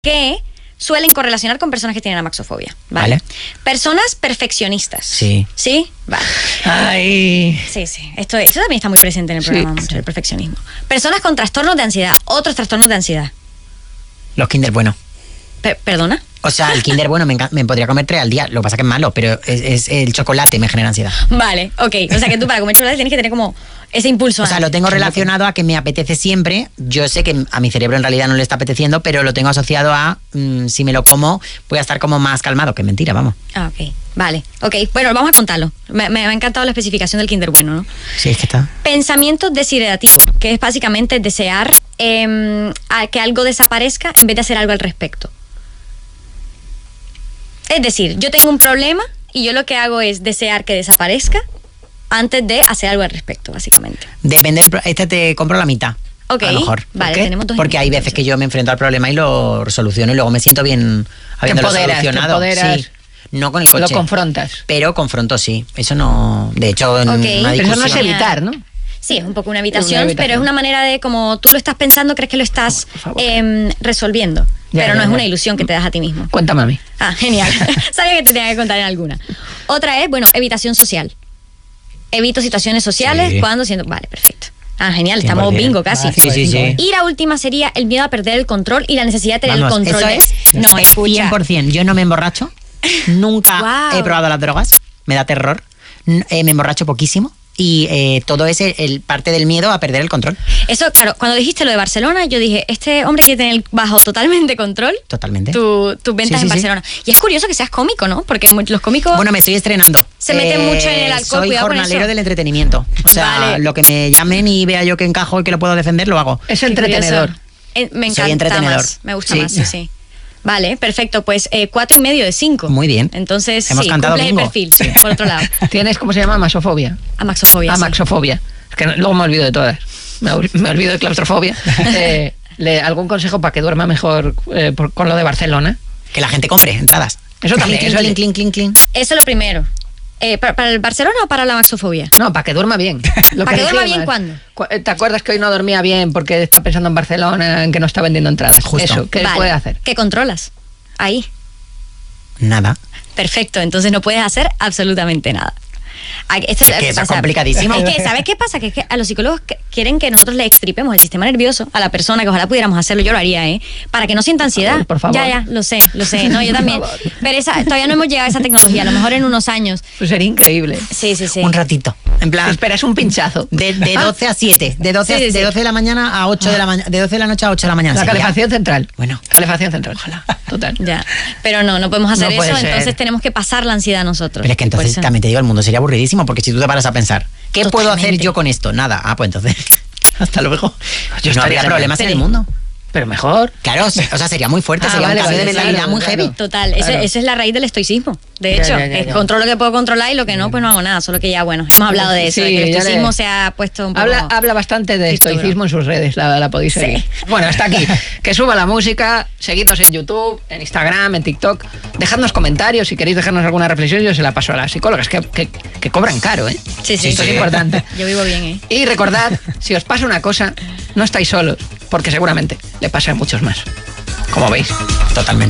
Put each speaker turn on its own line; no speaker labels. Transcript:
que suelen correlacionar con personas que tienen amaxofobia, ¿vale? Personas perfeccionistas.
Sí.
¿Sí? Vale.
Ay.
Sí. Esto también está muy presente en el programa, mucho, el perfeccionismo. Personas con trastornos de ansiedad, otros trastornos de ansiedad.
Los Kinder Bueno.
¿Perdona?
O sea, el Kinder Bueno me podría comer 3 al día. Lo que pasa es que es malo, pero es el chocolate me genera ansiedad.
Vale, ok. O sea que tú para comer chocolate tienes que tener como ese impulso.
O sea, lo tengo relacionado a que me apetece siempre. Yo sé que a mi cerebro en realidad no le está apeteciendo, pero lo tengo asociado a si me lo como, voy a estar como más calmado. Que mentira, vamos.
Ah, ok. Vale, ok. Bueno, vamos a contarlo. Me ha encantado la especificación del Kinder Bueno, ¿no?
Sí, es que está.
Pensamiento desiderativo, que es básicamente desear a que algo desaparezca en vez de hacer algo al respecto. Es decir, yo tengo un problema y yo lo que hago es desear que desaparezca antes de hacer algo al respecto, básicamente.
Depende te compro la mitad.
Ok,
a lo mejor.
vale, tenemos dos
porque hay
ejemplos,
veces que yo me enfrento al problema y lo soluciono y luego me siento bien habiéndolo solucionado.
Te empoderas.
Sí. No con el coche.
Lo confrontas.
Pero confronto sí. Eso no. De hecho, en una discusión.
Pero eso no es evitar, ¿no?
Sí, es un poco una evitación, pero es una manera de, como tú lo estás pensando, crees que lo estás resolviendo. Pero no es una ilusión que te das a ti mismo.
Cuéntame a mí.
Ah, genial. Sabía que te tenía que contar en alguna. Otra es, evitación social. Evito situaciones sociales cuando siento... Vale, perfecto. Ah, genial, estamos bingo casi.
Sí.
Y la última sería el miedo a perder el control y la necesidad de tener el control.
No, escucha. 100%. Yo no me emborracho. Nunca he probado las drogas. Me da terror. Me emborracho poquísimo. Y todo es parte del miedo a perder el control.
Eso, claro, cuando dijiste lo de Barcelona, yo dije, este hombre quiere tener bajo totalmente control.
Totalmente.
Tus ventas en Barcelona. Y es curioso que seas cómico, ¿no? Porque los cómicos...
Bueno, me estoy estrenando.
Se meten mucho en el alcohol,
soy jornalero del entretenimiento. O sea, lo que me llamen y vea yo que encajo y que lo puedo defender, lo hago.
Es entretenedor.
Me encanta.
Soy entretenedor.
Más. Me gusta más, sí. Vale, perfecto. Pues 4,5 de 5.
Muy bien.
Entonces,
hemos cantado
cumple el perfil, por otro lado.
¿Tienes, cómo se llama? Amaxofobia.
Amaxofobia,
Amaxofobia. Es que luego me olvido de todas. Me olvido de claustrofobia. ¿Algún consejo para que duerma mejor con lo de Barcelona?
Que la gente compre entradas.
Eso también.
Clink.
Eso es lo primero. ¿Para el Barcelona o para la amaxofobia?
No, para que duerma bien.
¿Para que duerma bien cuándo?
¿Te acuerdas que hoy no dormía bien porque está pensando en Barcelona, en que no está vendiendo entradas?
Justo.
Eso, ¿qué puede hacer?
¿Qué controlas? Ahí.
Nada.
Perfecto, entonces no puedes hacer absolutamente nada.
Esto es que eso es complicadísimo.
Es que, ¿sabes qué pasa? Que es que a los psicólogos quieren que nosotros le extripemos el sistema nervioso a la persona, que ojalá pudiéramos hacerlo, yo lo haría, para que no sienta ansiedad.
Por favor.
Ya, lo sé, no, yo también. Pero todavía no hemos llegado a esa tecnología, a lo mejor en unos años.
Pues sería increíble.
Sí.
Un ratito. En plan,
esperas un pinchazo.
De 12 a 7, de 12 de la mañana a 8 de la mañana, de 12 de la noche a 8 de la mañana.
La calefacción central.
Bueno.
Calefacción central. Ojalá. Total.
Ya. Pero no podemos hacer eso, entonces tenemos que pasar la ansiedad nosotros.
Pero es que entonces también te digo, el mundo sería aburridísimo, porque si tú te paras a pensar, ¿qué puedo hacer yo con esto? Nada. Ah, pues entonces, hasta luego. No habría problemas en el mundo.
Pero mejor.
Claro, o sea, sería muy fuerte, sería un cambio de mentalidad muy heavy.
Total, esa es la raíz del estoicismo. De hecho, controlo lo que puedo controlar y lo que no, pues no hago nada. Solo que ya, hemos hablado de eso, de que el estoicismo se ha puesto un poco...
Habla bastante de estoicismo en sus redes, la podéis seguir. Sí. Bueno, hasta aquí. Que suba la música, seguidnos en YouTube, en Instagram, en TikTok. Dejadnos comentarios, si queréis dejarnos alguna reflexión, yo se la paso a las psicólogas, que cobran caro, ¿eh?
Sí.
Esto es importante.
Yo vivo bien, ¿eh?
Y recordad, si os pasa una cosa, no estáis solos, porque seguramente le pasa a muchos más. Como veis.
Totalmente.